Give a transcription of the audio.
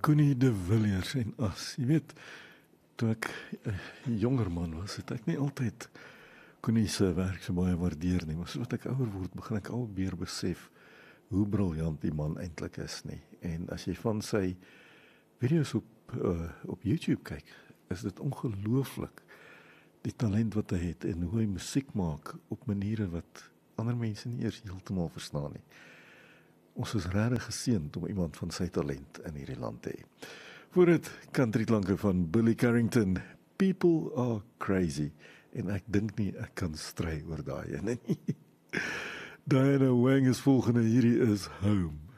Connie de Villiers en as. Jy weet, toe ek 'n jonger man was, het ek nie altyd Connie se werk so baie waardeer nie, maar soos wat ek ouer word, begin ek al meer besef hoe briljant die man eintlik is nie. En as jy van sy video's op YouTube kyk, is dit ongelooflik die talent wat hy het en hoe hy musiek maak op maniere wat ander mense nie eers heeltemal verstaan nie. Ons is regtig geseënd om iemand van sy talent in hierdie land te hê. Voor dit country klanke van Billy Carrington, People Are Crazy, en ek dink nie ek kan stry oor daai ene nie. Diana Wang is volgende, hierdie is Home.